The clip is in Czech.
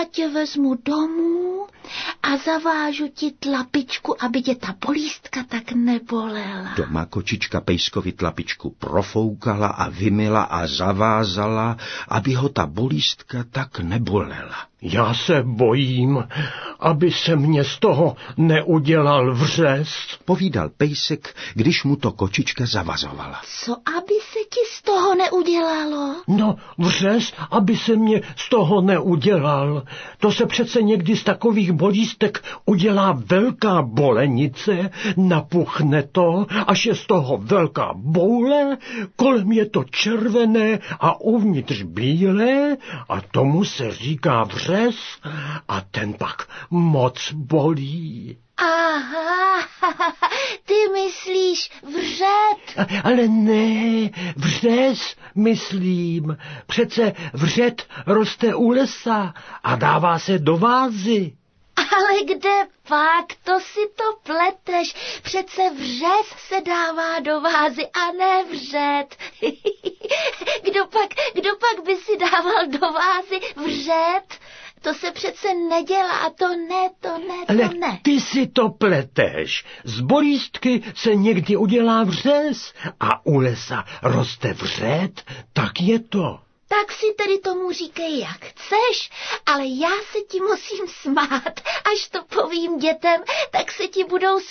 Já tě vezmu domů a zavážu ti tlapičku, aby tě ta bolístka tak nebolela. Doma kočička Pejskovi tlapičku profoukala a vymyla a zavázala, aby ho ta bolístka tak nebolela. Já se bojím, aby se mě z toho neudělal vřez, povídal Pejsek, když mu to kočička zavazovala. Co aby se ti z toho neudělalo? No, vřez, aby se mě z toho neudělal. To se přece někdy z takových bolístek udělá velká bolenice, napuchne to, až je z toho velká boule, kolem je to červené a uvnitř bílé a tomu se říká vřez a ten pak moc bolí. Aha, ty myslíš vřet? Ale ne, vřez myslím. Přece vřet roste u lesa a dává se do vázy. Ale kde pak, to si to pleteš. Přece vřez se dává do vázy a ne vřet. Kdo pak by si dával do vázy vřet? To se přece nedělá, to ne. Ale ty si to pleteš. Z bolístky se někdy udělá vřez a u lesa roste vřet, tak je to. Tak si tedy tomu říkej, jak chceš, ale já se ti musím smát. Až to povím dětem, tak se ti budou